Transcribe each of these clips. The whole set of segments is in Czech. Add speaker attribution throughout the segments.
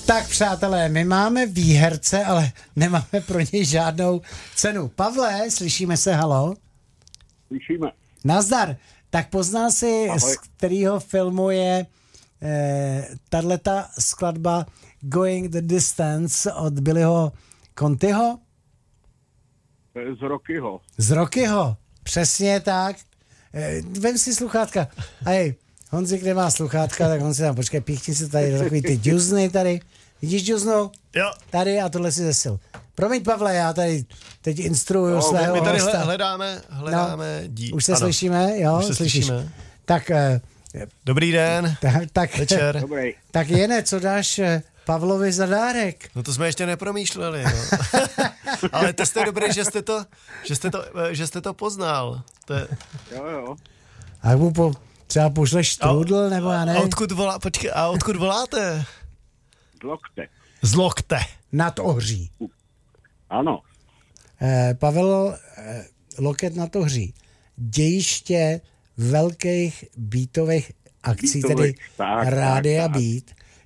Speaker 1: Tak přátelé, my máme výherce, ale nemáme pro něj žádnou cenu. Pavle, slyšíme se, halo?
Speaker 2: Slyšíme.
Speaker 1: Nazdar. Tak poznal si,
Speaker 2: Ahoj.
Speaker 1: z kterého filmu je tato skladba Going the Distance od Billyho Contiho?
Speaker 2: Z Rockyho.
Speaker 1: Z Rockyho, přesně tak. Vem si sluchátka. Hej, Honzik nemá sluchátka, tak on si tam, počkej, píchni si tady takový ty džuzny tady. Vidíš džuznu?
Speaker 3: Jo.
Speaker 1: Tady a tohle si zesil. Promiň, Pavle, já tady teď instruuju svého
Speaker 3: My tady
Speaker 1: hosta.
Speaker 3: hledáme díl.
Speaker 1: Už se
Speaker 3: Ano.
Speaker 1: slyšíme, jo?
Speaker 3: Už se
Speaker 1: Slyšíš?
Speaker 3: slyšíme.
Speaker 1: Tak,
Speaker 3: Dobrý den,
Speaker 1: tak,
Speaker 3: večer.
Speaker 2: Dobrý.
Speaker 1: tak Jene, co dáš Pavlovi za dárek?
Speaker 3: No to jsme ještě nepromýšleli, no. Ale to jste dobrý, že jste to poznal. To je...
Speaker 2: Jo.
Speaker 1: A mu třeba pošleš štrůdl, nebo já nevím.
Speaker 3: A odkud voláte?
Speaker 2: Z Lokte.
Speaker 3: Z Lokte.
Speaker 1: Nad Ohří.
Speaker 2: Ano.
Speaker 1: Pavel Loket nad Ohří. Dějiště velkých beatových akcí, tedy Rádia Beat.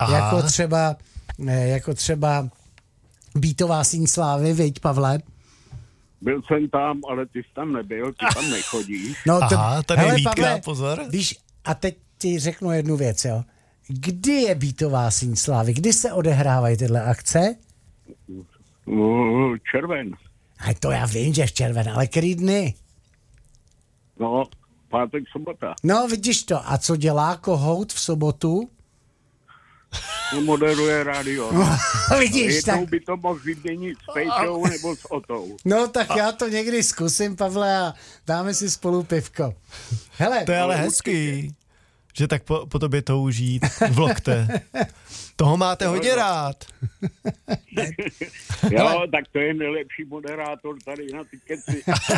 Speaker 1: Jako třeba Beatová síň slávy, viď, Pavle?
Speaker 2: Byl jsem tam, ale ty jsi tam nebyl, ty tam nechodíš.
Speaker 1: No,
Speaker 3: tady je
Speaker 1: hele,
Speaker 3: Vítka,
Speaker 1: Pavle,
Speaker 3: pozor.
Speaker 1: Víš, a teď ti řeknu jednu věc, jo. Kdy je Beatová síň slávy? Kdy se odehrávají tyhle akce?
Speaker 2: Červen.
Speaker 1: A to já vím, že v červen, ale který dny?
Speaker 2: No, pátek, sobota.
Speaker 1: No, vidíš to. A co dělá Kohout v sobotu?
Speaker 2: No, moderuje rádio.
Speaker 1: Vidíš, tak.
Speaker 2: Jednou by to mohl vyměnit s Pejčou nebo s Otou.
Speaker 1: No, tak já to někdy zkusím, Pavle, a dáme si spolu pivko. Hele,
Speaker 3: To je ale hezký, že tak po tobě touží v Lokte. Toho máte hodně rád.
Speaker 2: Jo, tak to je nejlepší moderátor tady na ty keci.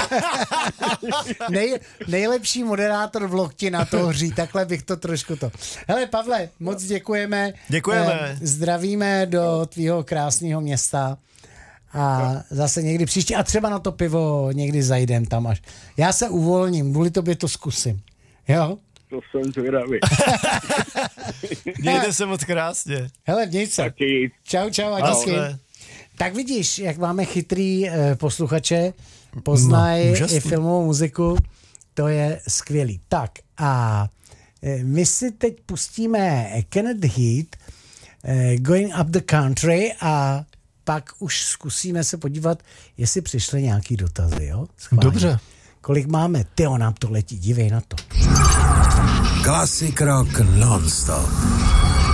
Speaker 1: nejlepší moderátor v Lokti na to hří, takhle bych to trošku to. Hele, Pavle, moc děkujeme.
Speaker 3: Děkujeme.
Speaker 1: Zdravíme do tvýho krásného města a zase někdy příště a třeba na to pivo někdy zajdem tam až. Já se uvolním, kvůli tobě to zkusím. Jo?
Speaker 2: To jsem zvědavý.
Speaker 3: Mějte se moc krásně.
Speaker 1: Hele, měj se.
Speaker 2: Taky.
Speaker 1: Čau a díky.
Speaker 3: Naschle.
Speaker 1: Tak vidíš, jak máme chytrý posluchače, poznají i filmovou muziku, to je skvělý. Tak a my si teď pustíme Kenneth Heat, Going Up the Country a pak už zkusíme se podívat, jestli přišly nějaký dotazy, jo? Schválně.
Speaker 3: Dobře.
Speaker 1: Kolik máme? Tyjo, nám to letí, dívej na to.
Speaker 4: Classic Rock non-stop.